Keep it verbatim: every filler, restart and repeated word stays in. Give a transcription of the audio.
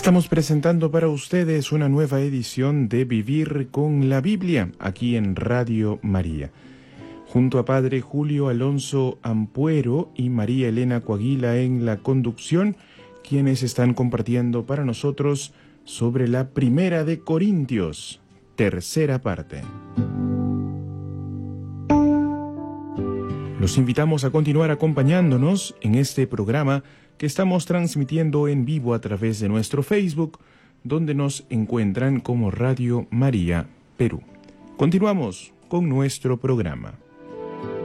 Estamos presentando para ustedes una nueva edición de Vivir con la Biblia, aquí en Radio María. Junto a Padre Julio Alonso Ampuero y María Elena Coaguila en la conducción, quienes están compartiendo para nosotros sobre la Primera de Corintios, tercera parte. Los invitamos a continuar acompañándonos en este programa que estamos transmitiendo en vivo a través de nuestro Facebook, donde nos encuentran como Radio María Perú. Continuamos con nuestro programa.